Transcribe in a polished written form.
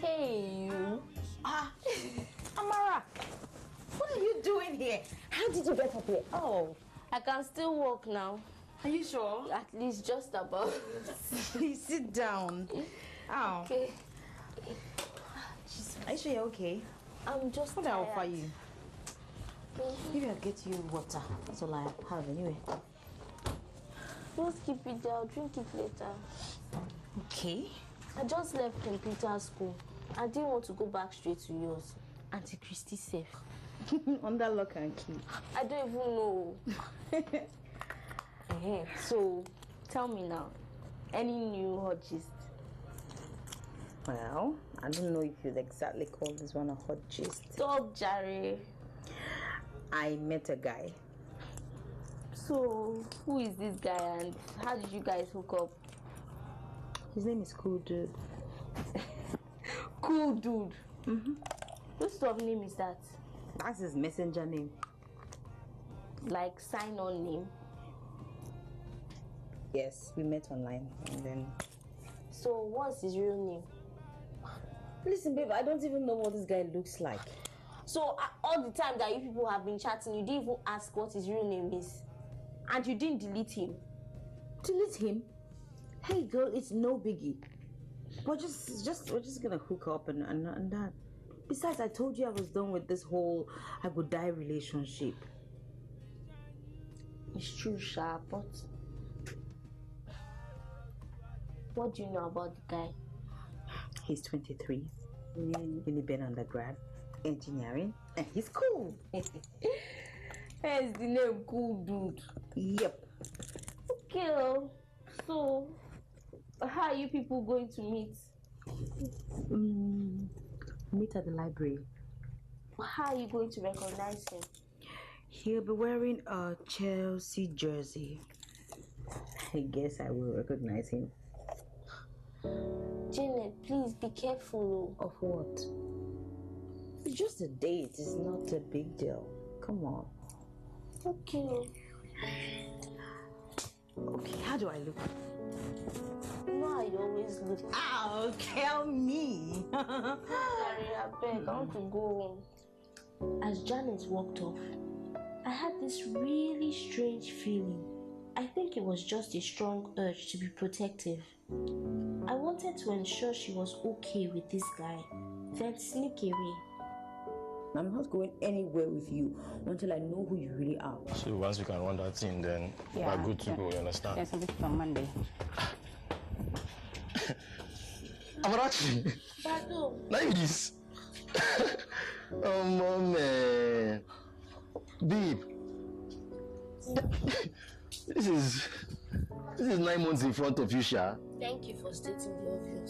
Hey, you. Amara, what are you doing here? How did you get up here? Oh, I can still walk now. Are you sure? At least just about. Please sit down. Oh. Okay. Are you sure you're okay? I'm just What tired. I'll offer you? Maybe I'll get you water. That's all I have anyway. Just keep it there. I'll drink it later. Okay. I just left computer school. I didn't want to go back straight to yours. Auntie Christy safe. Under lock and key. I don't even know. So, tell me now. Any new hot gist? Well, I don't know if you'd exactly call this one a hot gist. Stop, Jerry. I met a guy. So, who is this guy and how did you guys hook up? His name is Cool Dude. Cool Dude? Mm-hmm. What sort of name is that? That's his messenger name. Like sign-on name? Yes, we met online and then... So, what's his real name? Listen, babe, I don't even know what this guy looks like. So, all the time that you people have been chatting, you didn't even ask what his real name is? And you didn't delete him? Delete him? Hey girl, it's no biggie. We're just gonna hook up and that. Besides, I told you I was done with this whole I would die relationship. It's true, Sha, but what do you know about the guy? He's 23. Really been undergrad, engineering, and he's cool. Hence the name Cool Dude. Yep. Okay, so how are you people going to meet? Meet at the library. How are you going to recognize him? He'll be wearing a Chelsea jersey. I guess I will recognize him. Janet, please be careful. Of what? It's just a date. It's not a big deal. Come on. Okay. Okay, how do I look? You know how you always look. Ow, tell me. Sorry, I beg. I want to go home. As Janet walked off, I had this really strange feeling. I think it was just a strong urge to be protective. I wanted to ensure she was okay with this guy, then sneak away. I'm not going anywhere with you until I know who you really are. So once you can run that thing, then we're good to go, you understand? There's a bit on Monday. Amarachi! Bado. Like this. Oh, man. Babe. This is 9 months in front of you, Sha. Thank you for stating the obvious.